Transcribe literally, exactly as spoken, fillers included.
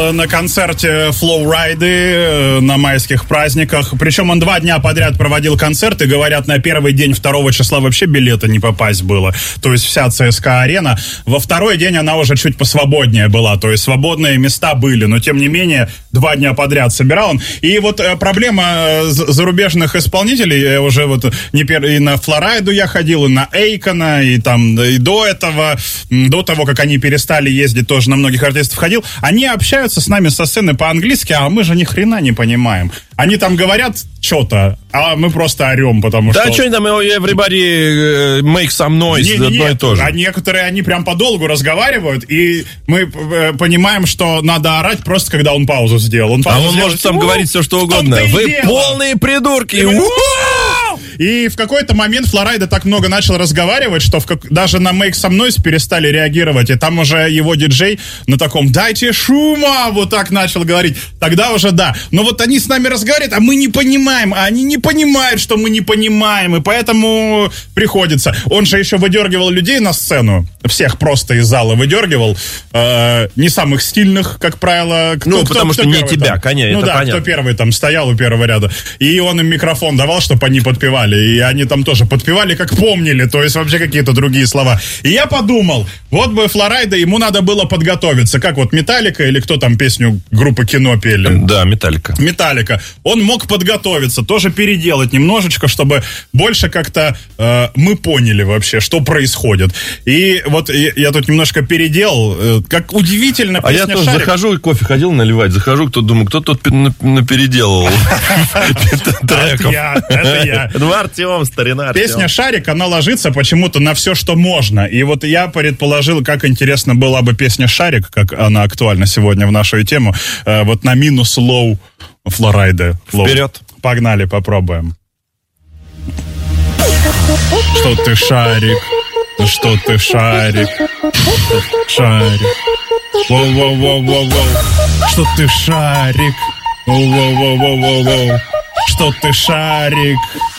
на концерте Флоурайды на майских праздниках. Причем он два дня подряд проводил концерты. Говорят, на первый день второго числа вообще билета не попасть было. То есть вся ЦСКА-арена. Во второй день она уже чуть посвободнее была. То есть свободные места были. Но, тем не менее, два дня подряд собирал он. И вот проблема зарубежных исполнителей. Уже вот не пер... и на Флорайду я ходил, и на Эйкона, и там и до этого, до того, как они перестали ездить, тоже на многих артистов ходил. Они общаются с нами со сцены по-английски, а мы же ни хрена не понимаем. Они там говорят что-то, а мы просто орем, потому да, что... Да, что они там, everybody make some noise, не, не, одно не, и то же. А некоторые, они прям подолгу разговаривают, и мы э, понимаем, что надо орать просто, когда он паузу сделал. Он паузу а он сделал, может там говорить все, что угодно. Вы дело. полные придурки! И в какой-то момент Флорайда так много начал разговаривать, что в как... даже на Make Some Noise перестали реагировать. И там уже его диджей на таком «дайте шума!» вот так начал говорить. Тогда уже да. Но вот они с нами разговаривают, а мы не понимаем. А они не понимают, что мы не понимаем. И поэтому приходится. Он же еще выдергивал людей на сцену. Всех просто из зала выдергивал. Э, не самых стильных, как правило. Кто, ну, кто, потому кто что не тебя, там? конечно, ну, это да, понятно. кто первый там стоял у первого ряда. И он им микрофон давал, чтобы они подпевали. И они там тоже подпевали, как помнили, то есть вообще какие-то другие слова. И я подумал, вот бы Флорайда, ему надо было подготовиться, как вот Металлика или кто там песню группы Кино пели. Да, Металлика. Металлика. Он мог подготовиться, тоже переделать немножечко, чтобы больше как-то э, мы поняли вообще, что происходит. И вот я, я тут немножко переделал, э, как удивительно. А я тоже «Шарик». Захожу, кофе ходил наливать, захожу, кто думаю, кто тут напеределал треков. Это я. Ну, Артем, старина Артем. Песня «Шарик», она ложится почему-то на все, что можно. И вот я предположил, как интересно была бы песня «Шарик», как она актуальна сегодня в нашу тему, э, вот на минус лоу Флорайды. Вперед. Погнали, попробуем. Что ты шарик, что ты шарик, шарик. Воу-воу-воу-воу-воу. Что ты шарик, воу-воу-воу-воу-воу. Что ты шарик,